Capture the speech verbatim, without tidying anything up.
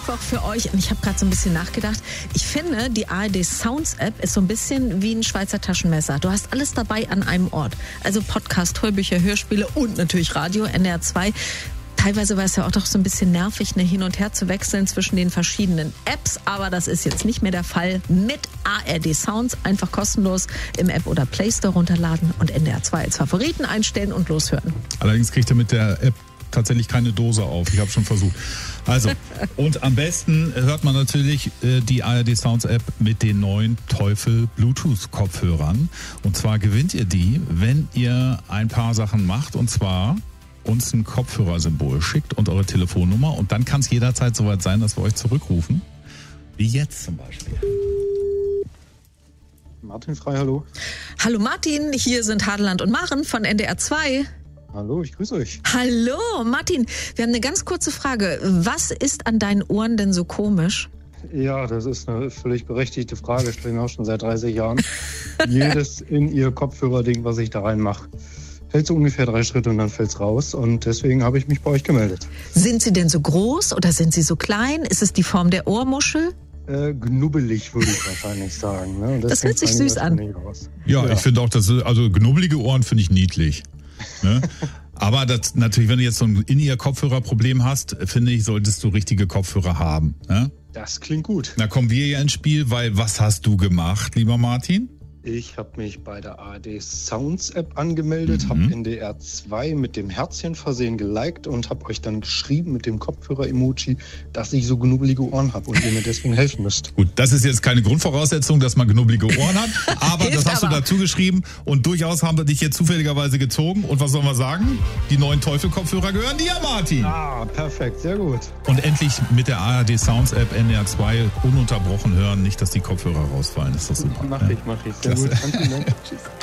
Auch für euch, und ich habe gerade so ein bisschen nachgedacht, ich finde, die A R D Sounds App ist so ein bisschen wie ein Schweizer Taschenmesser. Du hast alles dabei an einem Ort. Also Podcast, Hörbücher, Hörspiele und natürlich Radio, N D R zwei. Teilweise war es ja auch doch so ein bisschen nervig, ne, hin und her zu wechseln zwischen den verschiedenen Apps. Aber das ist jetzt nicht mehr der Fall. Mit A R D Sounds einfach kostenlos im App oder Play Store runterladen und N D R zwei als Favoriten einstellen und loshören. Allerdings kriegt ihr mit der App tatsächlich keine Dose auf. Ich habe schon versucht. Also, und am besten hört man natürlich äh, die A R D Sounds App mit den neuen Teufel Bluetooth Kopfhörern. Und zwar gewinnt ihr die, wenn ihr ein paar Sachen macht. Und zwar uns ein Kopfhörersymbol schickt und eure Telefonnummer. Und dann kann es jederzeit soweit sein, dass wir euch zurückrufen. Wie jetzt zum Beispiel. Martin Frei, hallo. Hallo Martin, hier sind Hadeland und Maren von N D R zwei. Hallo, ich grüße euch. Hallo Martin, wir haben eine ganz kurze Frage. Was ist an deinen Ohren denn so komisch? Ja, das ist eine völlig berechtigte Frage. Stelle mir auch schon seit dreißig Jahren. Jedes in ihr Kopfhörerding, was ich da reinmache, hält so ungefähr drei Schritte und dann fällt's raus. Und deswegen habe ich mich bei euch gemeldet. Sind sie denn so groß oder sind sie so klein? Ist es die Form der Ohrmuschel? Äh, knubbelig, würde ich wahrscheinlich sagen. Ne? Das hört sich süß an. Ja, ja, ich finde auch, dass also knubbelige Ohren finde ich niedlich. Ne? Aber das, natürlich, wenn du jetzt so ein In-Ear-Kopfhörer-Problem hast, finde ich, solltest du richtige Kopfhörer haben. Ne? Das klingt gut. Da kommen wir ja ins Spiel, weil was hast du gemacht, lieber Martin? Ich habe mich bei der A R D Sounds App angemeldet, mhm. habe N D R zwei mit dem Herzchen versehen geliked und habe euch dann geschrieben mit dem Kopfhörer-Emoji, dass ich so knubbelige Ohren habe und ihr mir deswegen helfen müsst. Gut, das ist jetzt keine Grundvoraussetzung, dass man knubbelige Ohren hat, aber das hast aber. du dazu geschrieben und durchaus haben wir dich jetzt zufälligerweise gezogen. Und was sollen wir sagen? Die neuen Teufel-Kopfhörer gehören dir, Martin. Ah, perfekt, sehr gut. Und endlich mit der A R D Sounds App N D R zwei ununterbrochen hören, nicht, dass die Kopfhörer rausfallen. Ist das super? Mach ja? ich, mach ich. Sehr gut. Danke, ne? Tschüss.